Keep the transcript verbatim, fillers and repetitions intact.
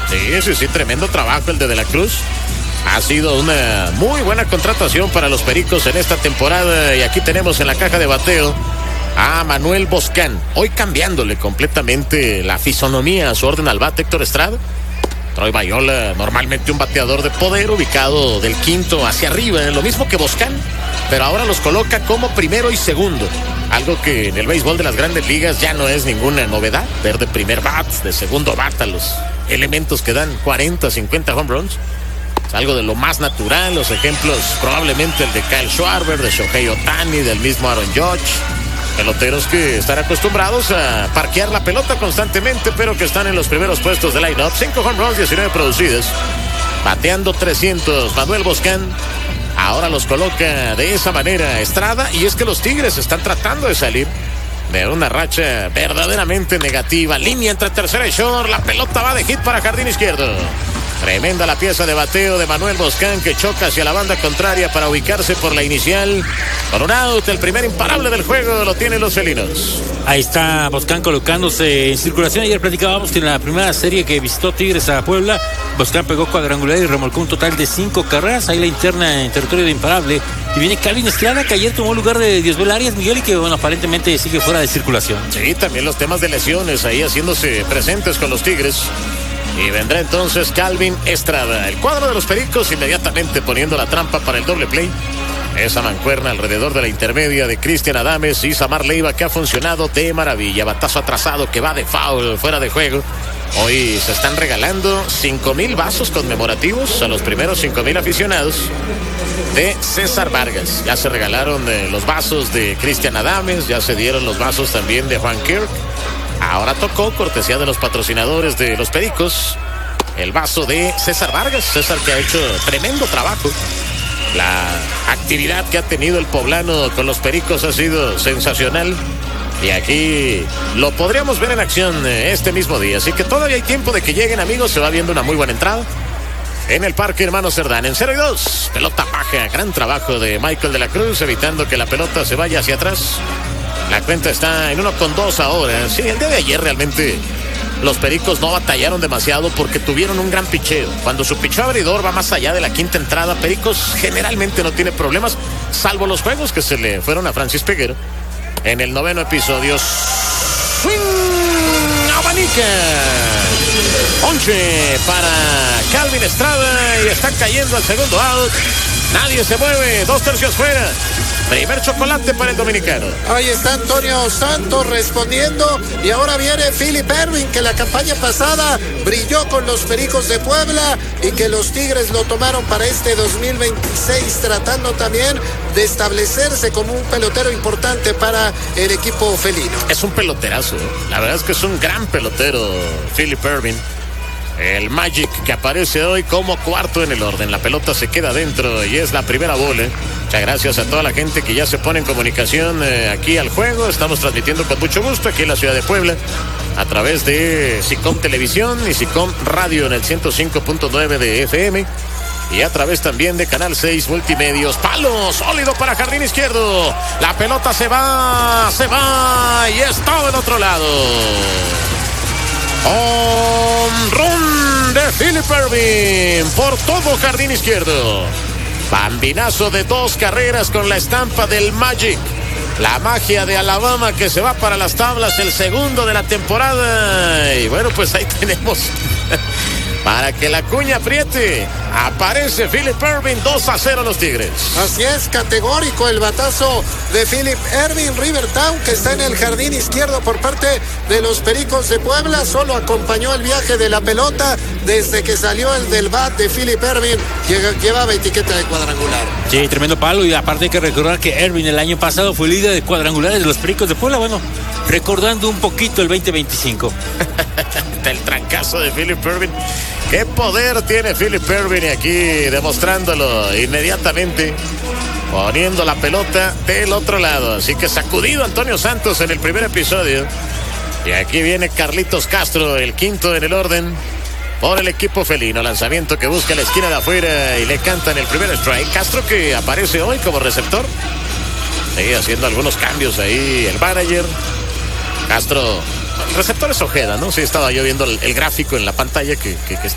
Sí, sí, sí, tremendo trabajo el de De la Cruz. Ha sido una muy buena contratación para los Pericos en esta temporada. Y aquí tenemos en la caja de bateo a Manuel Boscán. Hoy cambiándole completamente la fisonomía a su orden al bate, Héctor Estrada. Troy Bayola, normalmente un bateador de poder, ubicado del quinto hacia arriba, lo mismo que Boscán, pero ahora los coloca como primero y segundo. Algo que en el béisbol de las grandes ligas ya no es ninguna novedad. Ver de primer bat, de segundo bat a los elementos que dan cuarenta, cincuenta home runs. Es algo de lo más natural. Los ejemplos, probablemente el de Kyle Schwarber, de Shohei Ohtani, del mismo Aaron Judge. Peloteros que están acostumbrados a parquear la pelota constantemente, pero que están en los primeros puestos del line-up. cinco home runs, diecinueve producidas. Bateando trescientos, Manuel Boscán. Ahora los coloca de esa manera Estrada. Y es que los Tigres están tratando de salir de una racha verdaderamente negativa. Línea entre tercera y short. La pelota va de hit para jardín izquierdo. Tremenda la pieza de bateo de Manuel Boscán, que choca hacia la banda contraria para ubicarse por la inicial. Con un out, el primer imparable del juego lo tienen los felinos. Ahí está Boscán colocándose en circulación. Ayer platicábamos que en la primera serie que visitó Tigres a Puebla, Boscán pegó cuadrangular y remolcó un total de cinco carreras. Ahí la interna en territorio de imparable. Y viene Calvin Estrada, que ayer tomó lugar de Diosbel Arias, Miguel, y que bueno, aparentemente sigue fuera de circulación. Sí, también los temas de lesiones ahí haciéndose presentes con los Tigres. Y vendrá entonces Calvin Estrada. El cuadro de los Pericos inmediatamente poniendo la trampa para el doble play. Esa mancuerna alrededor de la intermedia de Cristian Adames y Samar Leiva, que ha funcionado de maravilla. Batazo atrasado que va de foul, fuera de juego. Hoy se están regalando cinco mil vasos conmemorativos a los primeros cinco mil aficionados de César Vargas. Ya se regalaron eh, los vasos de Cristian Adames, ya se dieron los vasos también de Juan Kirk. Ahora tocó, cortesía de los patrocinadores de los Pericos, el vaso de César Vargas. César, que ha hecho tremendo trabajo. La actividad que ha tenido el poblano con los Pericos ha sido sensacional. Y aquí lo podríamos ver en acción este mismo día. Así que todavía hay tiempo de que lleguen, amigos. Se va viendo una muy buena entrada en el Parque Hermano Cerdán. En cero y dos, pelota baja. Gran trabajo de Michael de la Cruz, evitando que la pelota se vaya hacia atrás. La cuenta está en uno con dos ahora. Sí, el día de ayer realmente los Pericos no batallaron demasiado porque tuvieron un gran picheo. Cuando su picheo abridor va más allá de la quinta entrada, Pericos generalmente no tiene problemas, salvo los juegos que se le fueron a Francis Peguero. En el noveno episodio, swing, abanica. Ponche para Calvin Estrada y está cayendo al segundo out. Nadie se mueve, dos tercios fuera. Primer chocolate para el dominicano. Ahí está Antonio Santos respondiendo. Y ahora viene Philip Ervin, que la campaña pasada brilló con los Pericos de Puebla y que los Tigres lo tomaron para este dos mil veintiséis, tratando también de establecerse como un pelotero importante para el equipo felino. Es un peloterazo, ¿eh? La verdad es que es un gran pelotero, Philip Ervin. El Magic, que aparece hoy como cuarto en el orden. La pelota se queda dentro y es la primera bola. Muchas gracias a toda la gente que ya se pone en comunicación eh, aquí al juego. Estamos transmitiendo con mucho gusto aquí en la ciudad de Puebla a través de SICOM Televisión y SICOM Radio en el ciento cinco punto nueve de F M. Y a través también de Canal seis Multimedios. Palo sólido para jardín izquierdo. La pelota se va, se va y está del otro lado. Home run de Philip Ervin por todo jardín izquierdo. Bambinazo de dos carreras con la estampa del Magic. La magia de Alabama que se va para las tablas, el segundo de la temporada. Y bueno, pues ahí tenemos para que la cuña apriete. Aparece Philip Ervin, dos a cero los Tigres. Así es, categórico el batazo de Philip Ervin. Rivertown, que está en el jardín izquierdo por parte de los Pericos de Puebla, solo acompañó el viaje de la pelota desde que salió el del bat de Philip Ervin. Llevaba etiqueta de cuadrangular. Sí, tremendo palo. Y aparte hay que recordar que Ervin el año pasado fue líder de cuadrangulares de los Pericos de Puebla. Bueno, recordando un poquito el veinte veinticinco. El trancazo de Philip Ervin. Qué poder tiene Philip Ervin, y aquí demostrándolo inmediatamente, poniendo la pelota del otro lado. Así que sacudido Antonio Santos en el primer episodio. Y aquí viene Carlitos Castro, el quinto en el orden por el equipo felino. Lanzamiento que busca la esquina de afuera y le cantan el primer strike. Castro, que aparece hoy como receptor. Sigue haciendo algunos cambios ahí el manager. Castro, el receptor es Ojeda, ¿no? Sí, estaba yo viendo el, el gráfico en la pantalla que, que, que